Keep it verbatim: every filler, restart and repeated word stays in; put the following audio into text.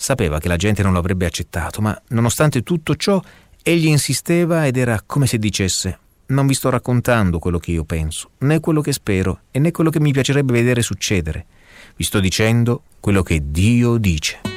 Sapeva che la gente non lo avrebbe accettato, ma nonostante tutto ciò, egli insisteva ed era come se dicesse: non vi sto raccontando quello che io penso, né quello che spero e né quello che mi piacerebbe vedere succedere. Vi sto dicendo quello che Dio dice.